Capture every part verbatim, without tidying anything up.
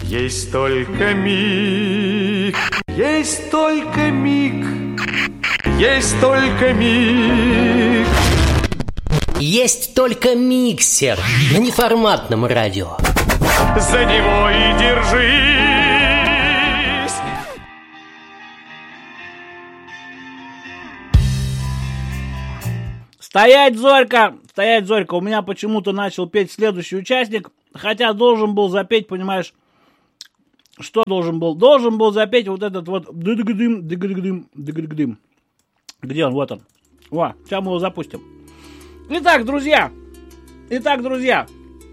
Есть только миг, есть только миг, есть только миг. Есть только миксер на неформатном радио. За него и держись. Стоять, Зорька! Стоять, Зорька! У меня почему-то начал петь следующий участник, хотя должен был запеть, понимаешь, что должен был? Должен был запеть вот этот вот дыдыгдым, дыдыгдым, дыдыгдым. Где он? Вот он. Во, сейчас мы его запустим. Итак, друзья, итак, друзья,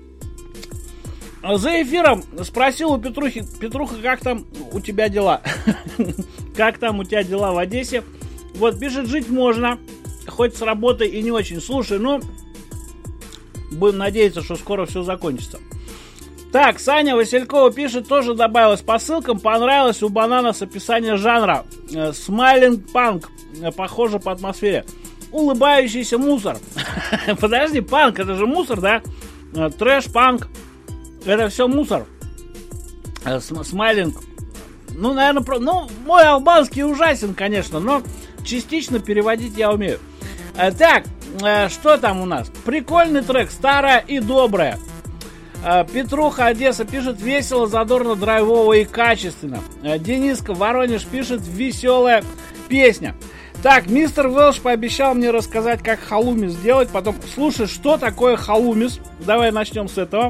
за эфиром спросил у Петрухи, Петруха, как там у тебя дела? Как там у тебя дела в Одессе? Вот, пишет, жить можно, хоть с работой и не очень. Слушай, ну, будем надеяться, что скоро все закончится. Так, Саня Василькова пишет, тоже добавилась по ссылкам, понравилось у Бананас описание жанра. Смайлинг панк, похоже по атмосфере. Улыбающийся мусор. Подожди, панк, это же мусор, да? Трэш, панк, это все мусор. Смайлинг. Ну, наверное, про... ну, мой албанский ужасен, конечно, но частично переводить я умею. Так, что там у нас? Прикольный трек, старая и добрая. Петруха Одесса пишет, весело, задорно, драйвово и качественно. Дениска Воронеж пишет, веселая песня. Так, мистер Велш пообещал мне рассказать, как халумис сделать. Потом, слушай, что такое халумис? Давай начнем с этого.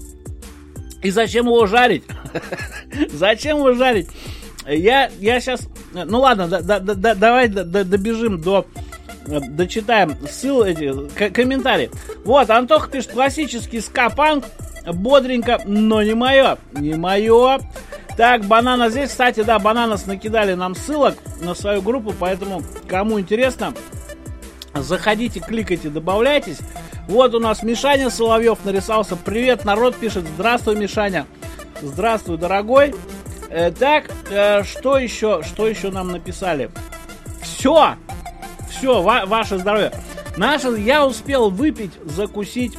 И зачем его жарить? Зачем его жарить? Я, я сейчас... Ну ладно, да, да, да, давай добежим до... Дочитаем ссылки, эти, комментарии. Вот, Антоха пишет, классический ска-панк. Бодренько, но не мое. Не мое. Так, Банана здесь. Кстати, да, Бананас накидали нам ссылок на свою группу, поэтому, кому интересно, заходите, кликайте, добавляйтесь. Вот у нас Мишаня Соловьев нарисовался. Привет, народ, пишет. Здравствуй, Мишаня. Здравствуй, дорогой. Э, так, э, что еще, что еще нам написали? Все. Все, ва- ваше здоровье. Наше, я успел выпить, закусить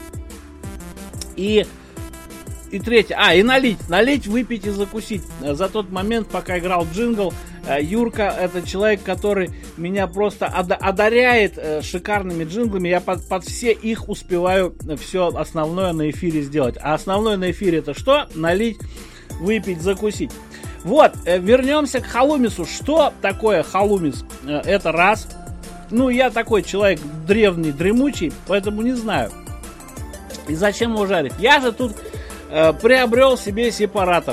и... И третье, а, и налить, налить, выпить и закусить. За тот момент, пока играл джингл, Юрка, это человек, который меня просто одаряет шикарными джинглами. Я под, под все их успеваю все основное на эфире сделать. А основное на эфире это что? Налить, выпить, закусить. Вот, вернемся к халумису. Что такое халумис? Это раз. Ну, я такой человек древний, дремучий, поэтому не знаю. И зачем его жарить? Я же тут... приобрел себе сепаратор.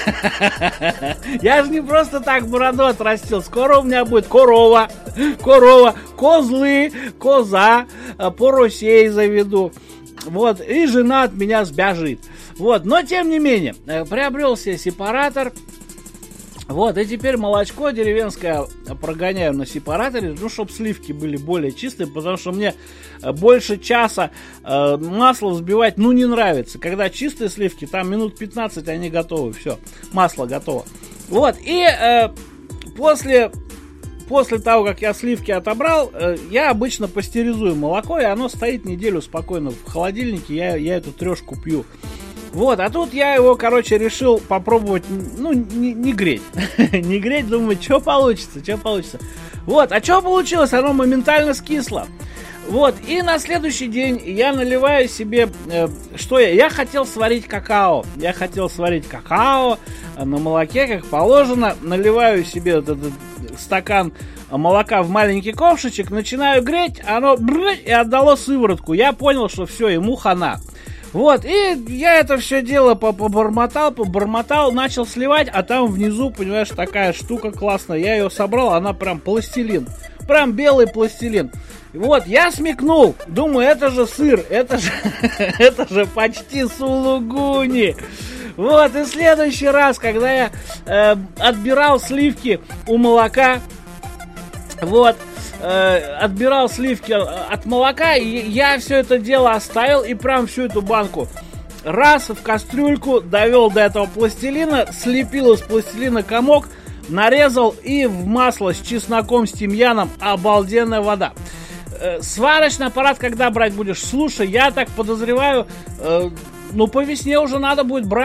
Я же не просто так бороду отрастил. Скоро у меня будет корова, корова, козлы, коза, поросей заведу. Вот, и жена от меня сбежит. Вот, но тем не менее, приобрел себе сепаратор. Вот, и теперь молочко деревенское прогоняю на сепараторе, ну, чтобы сливки были более чистые, потому что мне больше часа э, масло взбивать, ну, не нравится. Когда чистые сливки, там минут пятнадцать они готовы, все, масло готово. Вот, и э, после, после того, как я сливки отобрал, э, я обычно пастеризую молоко, и оно стоит неделю спокойно в холодильнике, я, я эту трешку пью. Вот, а тут я его, короче, решил попробовать, ну, не, не греть. Не греть, думаю, что получится, что получится. Вот, а что получилось? Оно моментально скисло. Вот, и на следующий день я наливаю себе, э, что я? Я хотел сварить какао. Я хотел сварить какао на молоке, как положено. Наливаю себе этот, этот стакан молока в маленький ковшичек, начинаю греть, оно бррр, и отдало сыворотку. Я понял, что все, ему хана. Вот, и я это все дело побормотал, побормотал, начал сливать, а там внизу, понимаешь, такая штука классная. Я ее собрал, она прям пластилин, прям белый пластилин. Вот, я смекнул, думаю, это же сыр, это же, это же почти сулугуни. Вот, и в следующий раз, когда я э, отбирал сливки у молока, вот, отбирал сливки от молока, и я все это дело оставил и прям всю эту банку раз в кастрюльку довел до этого пластилина, слепил из пластилина комок, нарезал и в масло с чесноком, с тимьяном. Обалденная вода. Сварочный аппарат когда брать будешь? Слушай, я так подозреваю, э, ну по весне уже надо будет брать.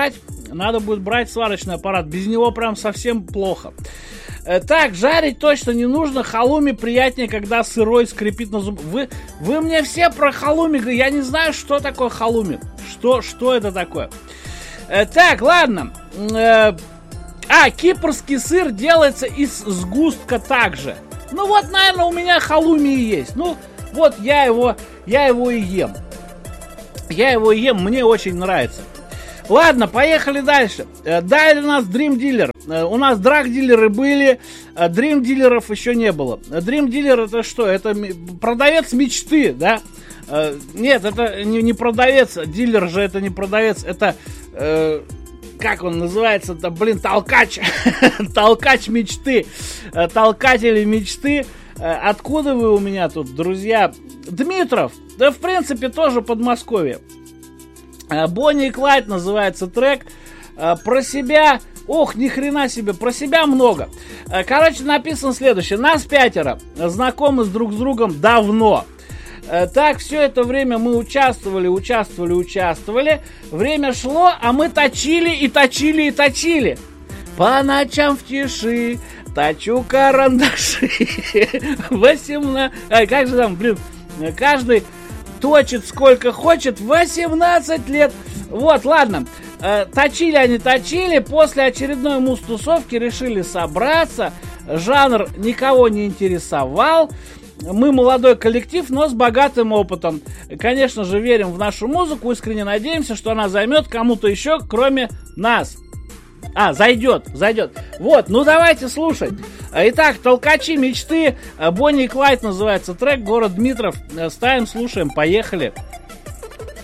Надо будет брать сварочный аппарат. Без него прям совсем плохо. Так, жарить точно не нужно. Халуми приятнее, когда сырой скрипит на зубах. Вы, вы мне все про халуми говорите. Я не знаю, что такое халуми. Что, что это такое? Так, ладно. А, кипрский сыр делается из сгустка также. Ну вот, наверное, у меня халуми и есть. Ну, вот я его, я его и ем. Я его и ем, мне очень нравится. Ладно, поехали дальше. Далее у нас Dream Dealer. У нас драг-дилеры были, Dream дилеров еще не было. Dream Dealer это что? Это продавец мечты, да? Нет, это не, не продавец, дилер же это не продавец, это... Э, как он называется-то? Блин, толкач. Толкач мечты. Толкатели мечты. Откуда вы у меня тут, друзья? Дмитров. Да, в принципе, тоже Подмосковье. Бонни и Клайд называется трек. Про себя... Ох, ни хрена себе, про себя много. Короче, написано следующее. Нас пятеро. Знакомы с друг с другом давно. Так, все это время мы участвовали, участвовали, участвовали. Время шло, а мы точили и точили и точили. По ночам в тиши точу карандаши. восемнадцать... А, как же там, блин, каждый точит сколько хочет. восемнадцать лет. Вот, ладно. Точили они, точили. После очередной муз-тусовки решили собраться. Жанр никого не интересовал. Мы молодой коллектив, но с богатым опытом. Конечно же, верим в нашу музыку. Искренне надеемся, что она займет кому-то еще, кроме нас. А, зайдет, зайдет. Вот, ну давайте слушать. Итак, толкачи мечты. Бонни и Клайд называется трек. Город Дмитров. Ставим, слушаем, поехали.